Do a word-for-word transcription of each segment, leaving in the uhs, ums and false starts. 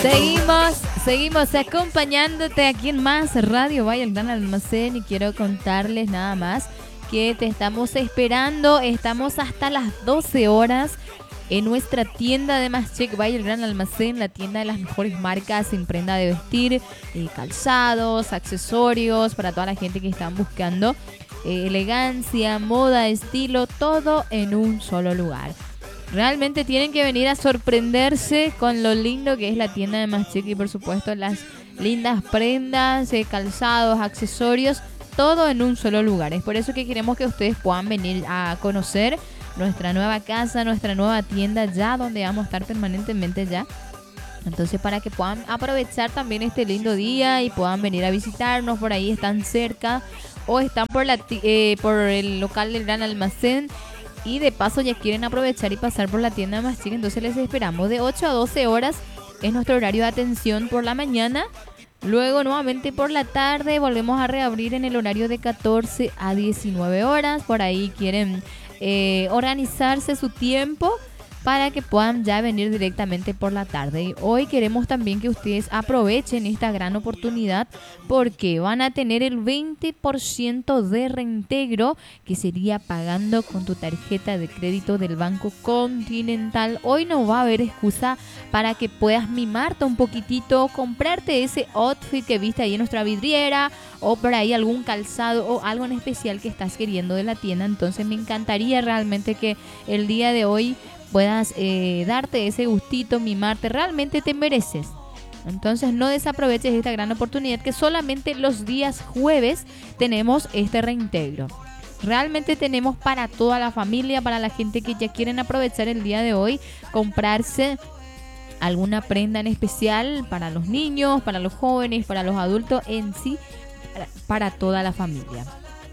Seguimos, seguimos acompañándote aquí en Más Radio Vaya el Gran Almacén y quiero contarles nada más que te estamos esperando. Estamos hasta las doce horas en nuestra tienda de Más Check Vaya el Gran Almacén, la tienda de las mejores marcas en prenda de vestir, eh, calzados, accesorios para toda la gente que están buscando eh, elegancia, moda, estilo, todo en un solo lugar. Realmente tienen que venir a sorprenderse con lo lindo que es la tienda de Más Check y por supuesto las lindas prendas, eh, calzados, accesorios, todo en un solo lugar. Es por eso que queremos que ustedes puedan venir a conocer nuestra nueva casa, nuestra nueva tienda ya donde vamos a estar permanentemente ya. Entonces para que puedan aprovechar también este lindo día y puedan venir a visitarnos, por ahí están cerca o están por, la, eh, por el local del Gran Almacén. Y de paso ya quieren aprovechar y pasar por la tienda Más Chica, entonces les esperamos de ocho a doce horas, es nuestro horario de atención por la mañana. Luego nuevamente por la tarde volvemos a reabrir en el horario de catorce a diecinueve horas. Por ahí quieren eh, organizarse su tiempo para que puedan ya venir directamente por la tarde. Y hoy queremos también que ustedes aprovechen esta gran oportunidad porque van a tener el veinte por ciento de reintegro que sería pagando con tu tarjeta de crédito del Banco Continental. Hoy no va a haber excusa para que puedas mimarte un poquitito, comprarte ese outfit que viste ahí en nuestra vidriera o por ahí algún calzado o algo en especial que estás queriendo de la tienda. Entonces me encantaría realmente que el día de hoy puedas eh, darte ese gustito, mimarte, realmente te mereces. Entonces no desaproveches esta gran oportunidad que solamente los días jueves tenemos este reintegro. Realmente tenemos para toda la familia, para la gente que ya quieren aprovechar el día de hoy, comprarse alguna prenda en especial para los niños, para los jóvenes, para los adultos en sí, para, para toda la familia.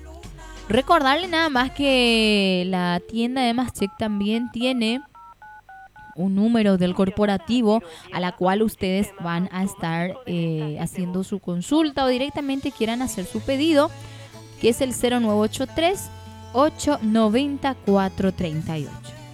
Recordarle nada más que la tienda de Más Check también tiene un número del corporativo a la cual ustedes van a estar eh, haciendo su consulta o directamente quieran hacer su pedido, que es el cero nueve ocho tres, ocho nueve cuatro tres ocho.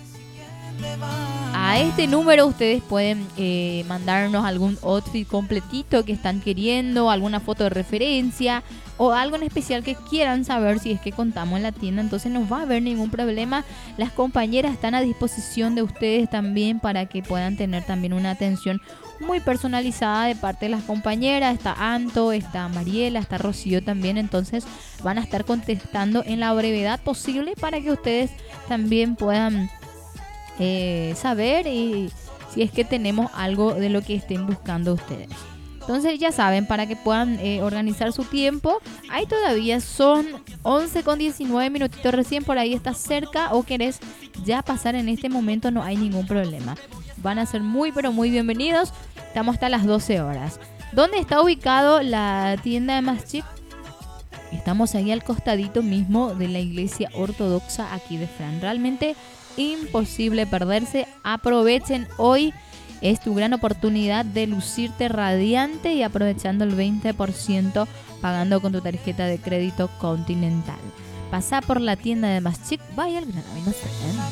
A este número ustedes pueden eh, mandarnos algún outfit completito que están queriendo, alguna foto de referencia o algo en especial que quieran saber si es que contamos en la tienda. Entonces no va a haber ningún problema. Las compañeras están a disposición de ustedes también para que puedan tener también una atención muy personalizada de parte de las compañeras. Está Anto, está Mariela, está Rocío también. Entonces van a estar contestando en la brevedad posible para que ustedes también puedan Eh, saber y si es que tenemos algo de lo que estén buscando ustedes. Entonces ya saben, para que puedan eh, organizar su tiempo. Ahí todavía son once con diecinueve minutitos recién, por ahí estás cerca o querés ya pasar en este momento, no hay ningún problema. Van a ser muy pero muy bienvenidos. Estamos hasta las doce horas. ¿Dónde está ubicado la tienda de Más Check? Estamos ahí al costadito mismo de la iglesia ortodoxa aquí de Fran. Realmente imposible perderse. Aprovechen hoy, es tu gran oportunidad de lucirte radiante y aprovechando el veinte por ciento pagando con tu tarjeta de crédito Continental. Pasá por la tienda de Más Check, vaya al Gran Almacén.